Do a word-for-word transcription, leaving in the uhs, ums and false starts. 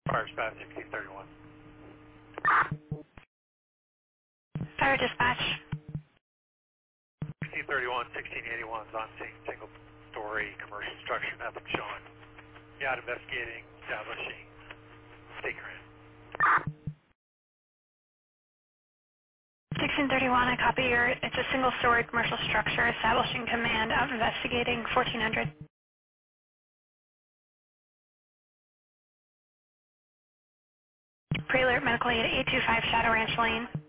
Fire dispatch sixteen thirty-one. Fire dispatch. sixteen thirty-one, sixteen eighty-one is on scene, single story commercial structure, nothing showing. Yacht investigating, establishing, taker in. sixteen thirty-one, I copy your, it's a single story commercial structure, establishing command, out investigating, fourteen hundred. Pre-alert medical aid eight two five Shadow Ranch Lane.